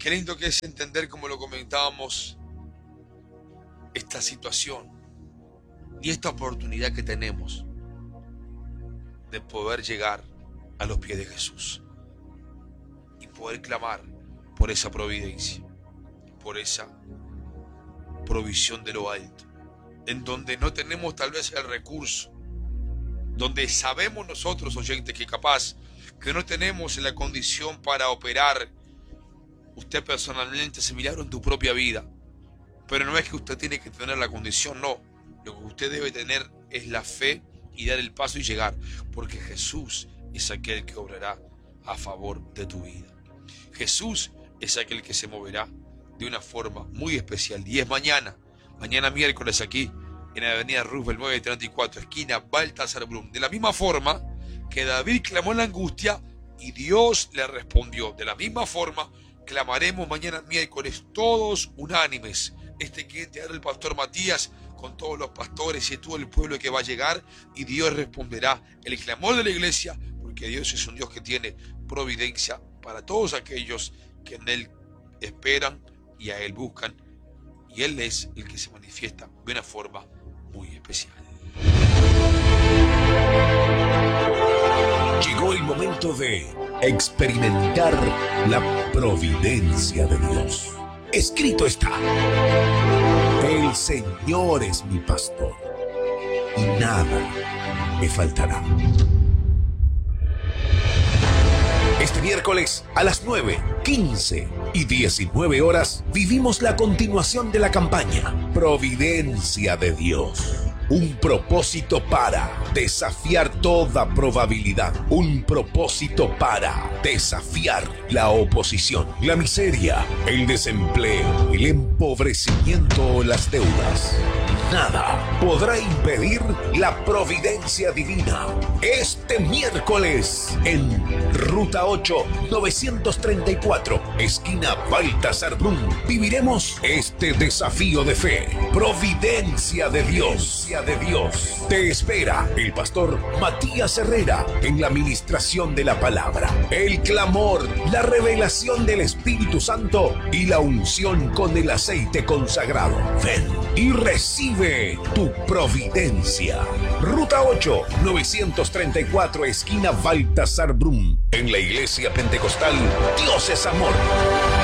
Qué lindo que es entender, como lo comentábamos, esta situación y esta oportunidad que tenemos de poder llegar a los pies de Jesús y poder clamar por esa providencia, por esa provisión de lo alto, en donde no tenemos tal vez el recurso, donde sabemos nosotros, oyentes, que capaz que no tenemos la condición para operar usted personalmente ese milagro en tu propia vida. Pero no es que usted tiene que tener la condición, no. Lo que usted debe tener es la fe y dar el paso y llegar, porque Jesús es aquel que obrará a favor de tu vida. Jesús es aquel que se moverá de una forma muy especial. Y es mañana miércoles, aquí en Avenida Roosevelt 934, esquina Baltasar Brum. De la misma forma que David clamó en la angustia y Dios le respondió, de la misma forma clamaremos mañana miércoles todos unánimes. Que te hará el pastor Matías con todos los pastores y todo el pueblo que va a llegar, y Dios responderá el clamor de la iglesia, porque Dios es un Dios que tiene providencia para todos aquellos que en Él esperan y a Él buscan, y Él es el que se manifiesta de una forma muy especial. Llegó el momento de experimentar la providencia de Dios. Escrito está: el Señor es mi pastor y nada me faltará. Este miércoles a las 9, 15 y 19 horas vivimos la continuación de la campaña Providencia de Dios. Un propósito para desafiar toda probabilidad. Un propósito para desafiar la oposición, la miseria, el desempleo, el empobrecimiento o las deudas. Nada podrá impedir la providencia divina. Este miércoles en Ruta 8, 934, esquina Baltasar Brum, viviremos este desafío de fe. Providencia de Dios. Te espera el pastor Matías Herrera en la ministración de la palabra, el clamor, la revelación del Espíritu Santo y la unción con el aceite consagrado. Ven y recibe tu providencia. Ruta 8, 934, esquina Baltasar Brum, en la Iglesia Pentecostal Dios es Amor.